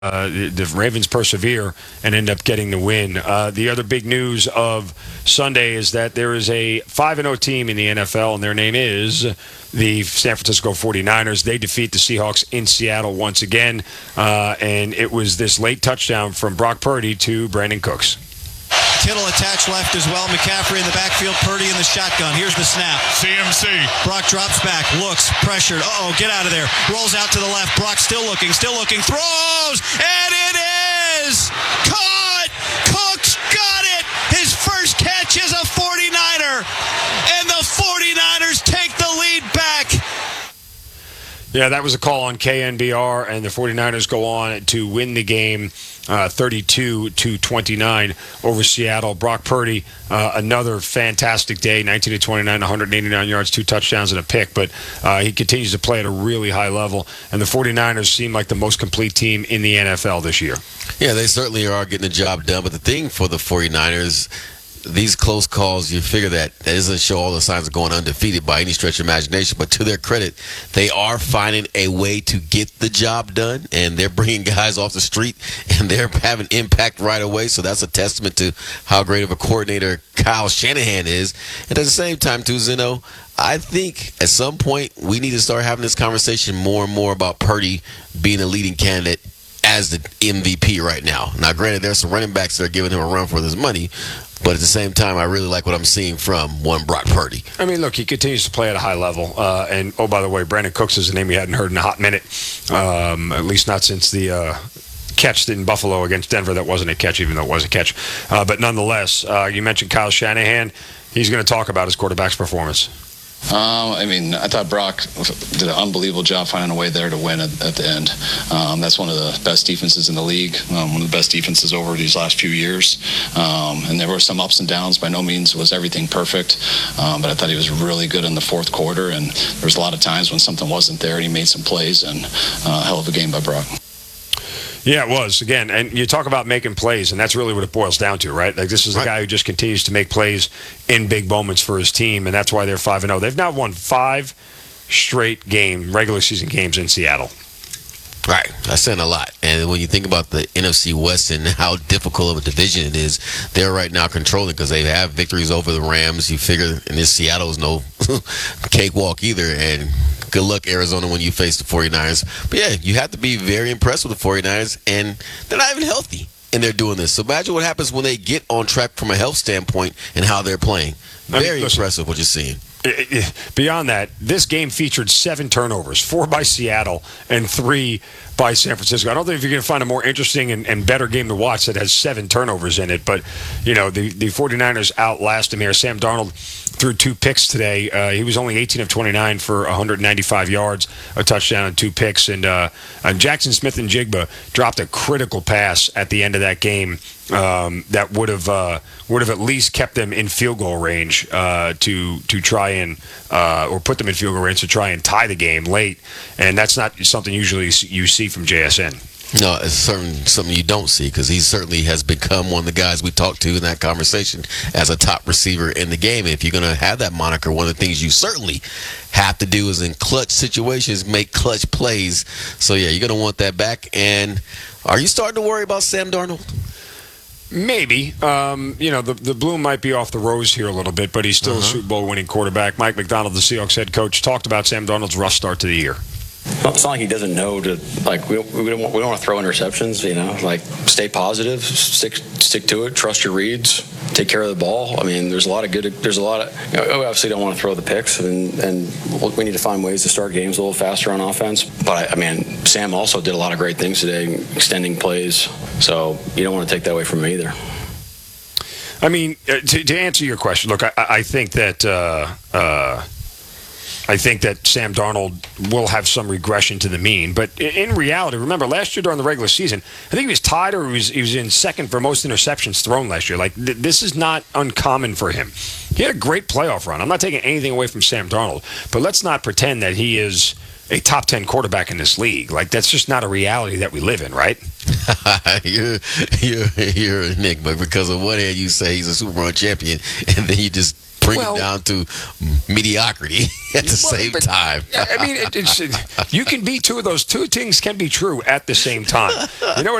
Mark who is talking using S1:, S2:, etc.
S1: the Ravens persevere and end up getting the win. The other big news of Sunday is that there is a 5-0 team in the NFL, and their name is the San Francisco 49ers. They defeat the Seahawks in Seattle once again, and it was this late touchdown from Brock Purdy to Brandon Cooks.
S2: Kittle attached left as well. McCaffrey in the backfield. Purdy in the shotgun. Here's the snap.
S3: CMC.
S2: Brock drops back. Looks. Pressured. Uh-oh. Get out of there. Rolls out to the left. Brock still looking. Throws. And it is caught. Cooks got it. His first catch is a 49er. And the 49ers take the lead back.
S1: Yeah, that was a call on KNBR, and the 49ers go on to win the game 32-29 over Seattle. Brock Purdy, another fantastic day, 19-29, 189 yards, 2 touchdowns, and a pick, but he continues to play at a really high level, and the 49ers seem like the most complete team in the NFL this year.
S4: Yeah, they certainly are getting the job done, but the thing for the 49ers, these close calls, you figure that doesn't show all the signs of going undefeated by any stretch of imagination. But to their credit, they are finding a way to get the job done, and they're bringing guys off the street, and they're having impact right away. So that's a testament to how great of a coordinator Kyle Shanahan is. And at the same time, too, Zeno, I think at some point we need to start having this conversation more and more about Purdy being a leading candidate as the MVP right now. Now, granted, there's some running backs that are giving him a run for his money, but at the same time, I really like what I'm seeing from one Brock Purdy.
S1: I mean, look, he continues to play at a high level. And, oh, by the way, Brandon Cooks is a name we hadn't heard in a hot minute, at least not since the catch in Buffalo against Denver. That wasn't a catch, even though it was a catch. But nonetheless, you mentioned Kyle Shanahan. He's going to talk about his quarterback's performance.
S5: I thought Brock did an unbelievable job finding a way there to win at the end. That's one of the best defenses in the league, one of the best defenses over these last few years. And there were some ups and downs. By no means was everything perfect, but I thought he was really good in the fourth quarter, and there was a lot of times when something wasn't there, and he made some plays, and hell of a game by Brock.
S1: Yeah, it was. Again, and you talk about making plays, and that's really what it boils down to, right? Like, this is a guy who just continues to make plays in big moments for his team, and that's why they're 5-0. They've now won 5 straight regular season games in Seattle.
S4: Right. That's saying a lot. And when you think about the NFC West and how difficult of a division it is, they're right now controlling because they have victories over the Rams. You figure, and this Seattle's no cakewalk either. And good luck, Arizona, when you face the 49ers. But, yeah, you have to be very impressed with the 49ers, and they're not even healthy, and they're doing this. So imagine what happens when they get on track from a health standpoint and how they're playing. Very impressive what you're seeing.
S1: Beyond that, this game featured 7 turnovers, 4 by Seattle and 3 by San Francisco. I don't think if you're going to find a more interesting and better game to watch that has 7 turnovers in it. But, the 49ers outlast them here. Sam Darnold threw 2 picks today. He was only 18 of 29 for 195 yards, a touchdown and 2 picks. And Jackson Smith-Njigba dropped a critical pass at the end of that game that would have at least kept them in field goal range to try and or put them in field goal range to try and tie the game late, and that's not something usually you see from JSN.
S4: No, it's something you don't see because he certainly has become one of the guys we talked to in that conversation as a top receiver in the game. And if you're going to have that moniker, one of the things you certainly have to do is in clutch situations make clutch plays. So, yeah, you're going to want that back. And are you starting to worry about Sam Darnold?
S1: Maybe. The bloom might be off the rose here a little bit, but he's still a Super Bowl winning quarterback. Mike McDonald, the Seahawks head coach, talked about Sam Darnold's rough start to the year.
S6: It's not like he doesn't know to, like, we don't want to throw interceptions, stay positive, stick to it, trust your reads, take care of the ball. I mean, we obviously don't want to throw the picks, and we need to find ways to start games a little faster on offense. But, Sam also did a lot of great things today, extending plays, so you don't want to take that away from him either.
S1: I mean, to answer your question, look, I think that Sam Darnold will have some regression to the mean. But in reality, remember, last year during the regular season, I think he was tied or he was in second for most interceptions thrown last year. Like, this is not uncommon for him. He had a great playoff run. I'm not taking anything away from Sam Darnold. But let's not pretend that he is a top 10 quarterback in this league. Like, that's just not a reality that we live in, right?
S4: You're an enigma because of one hand you say he's a Super Bowl champion, and then you just bring
S1: Well-
S4: him down to mediocrity at the same time.
S1: I mean, you can be two of those. Two things can be true at the same time. You know what